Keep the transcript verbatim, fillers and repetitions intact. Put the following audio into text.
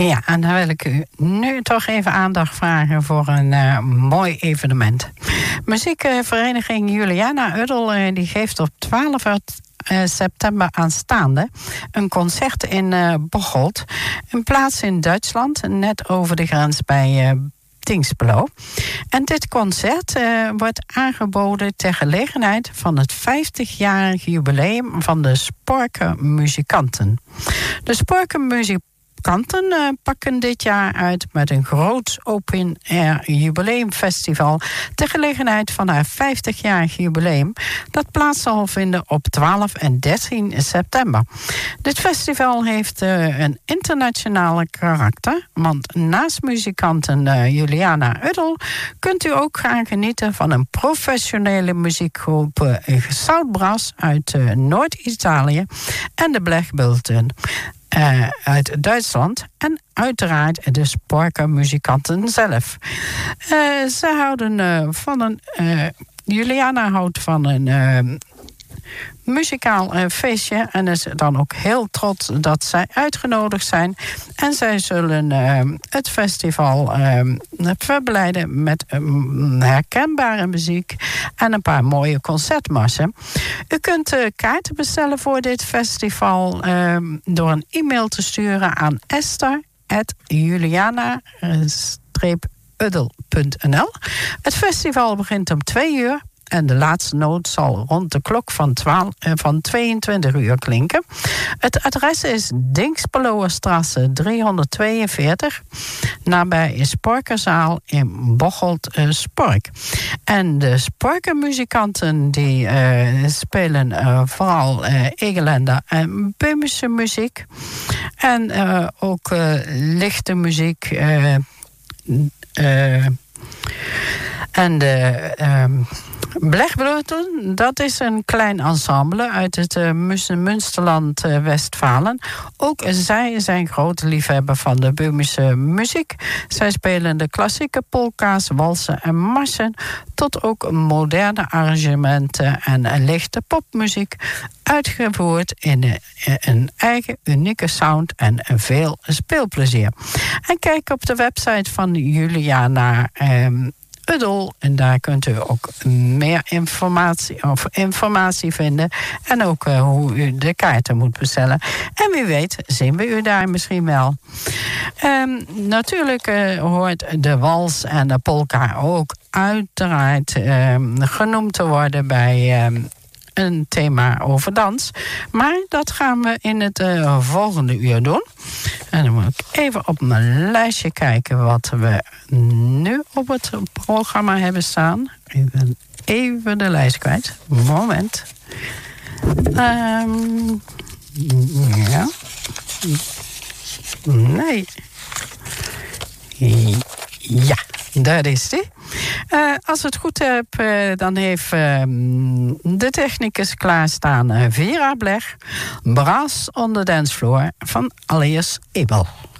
Ja, en dan wil ik u nu toch even aandacht vragen voor een uh, mooi evenement. Muziekvereniging Juliana Uddel uh, die geeft op twaalf september aanstaande een concert in uh, Bocholt. Een plaats in Duitsland, net over de grens bij uh, Dingsbelo. En dit concert uh, wordt aangeboden ter gelegenheid van het vijftigjarig jubileum van de Sporker Muzikanten. De Sporker Muzikanten Kanten uh, pakken dit jaar uit met een groot open-air jubileumfestival ter gelegenheid van haar vijftigjarig jubileum. Dat plaats zal vinden op twaalf en dertien september. Dit festival heeft uh, een internationale karakter, want naast muzikanten uh, Juliana Uddel kunt u ook gaan genieten van een professionele muziekgroep uh, Zoutbras uit uh, Noord-Italië en de Blechbulten Uh, uit Duitsland en uiteraard de Sporker muzikanten zelf. Uh, ze houden uh, van een... Uh, Juliana houdt van een uh, muzikaal uh, feestje en is dan ook heel trots dat zij uitgenodigd zijn. En zij zullen uh, het festival uh, verblijden met uh, herkenbare muziek en een paar mooie concertmarsen. U kunt uh, kaarten bestellen voor dit festival uh, door een e-mail te sturen aan esther at juliana uddel punt n l. Het festival begint om twee uur. En de laatste noot zal rond de klok van, twaalf, eh, van tweeëntwintig uur klinken. Het adres is Dingsbeloerstrasse driehonderdtweeënveertig. Nabij Sporkerzaal in Bocholt uh, Spork. En de Sporkermuzikanten die uh, spelen uh, vooral uh, Egelender en Böhmische muziek. En uh, ook uh, lichte muziek. Uh, uh, en de... Uh, Blechbulten, dat is een klein ensemble uit het uh, Münsterland uh, Westfalen. Ook zij zijn grote liefhebber van de Böhmische muziek. Zij spelen de klassieke polka's, walsen en marsen, tot ook moderne arrangementen en uh, lichte popmuziek, uitgevoerd in uh, een eigen unieke sound en uh, veel speelplezier. En kijk op de website van Juliana Um, Uddel, en daar kunt u ook meer informatie, of informatie vinden. En ook uh, hoe u de kaarten moet bestellen. En wie weet zien we u daar misschien wel. Um, natuurlijk uh, hoort de wals en de polka ook uiteraard um, genoemd te worden bij Um, een thema over dans. Maar dat gaan we in het uh, volgende uur doen. En dan moet ik even op mijn lijstje kijken wat we nu op het programma hebben staan. Even, even de lijst kwijt. Moment. Um, ja. Nee. Ja, daar is die. Uh, als we het goed heb, uh, dan heeft uh, de technicus klaarstaan uh, Vera Blech, Brass on the Dance Floor van Alias Ebel.